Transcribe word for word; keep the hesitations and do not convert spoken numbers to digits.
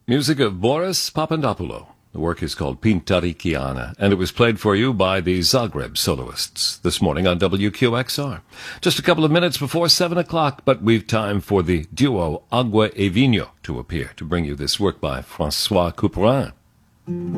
Music of Boris Papandopoulou. The work is called Pintarikiana, and it was played for you by the Zagreb soloists this morning on W Q X R. Just a couple of minutes before seven o'clock, but we've time for the duo Agua e Vinho to appear to bring you this work by Francois Couperin.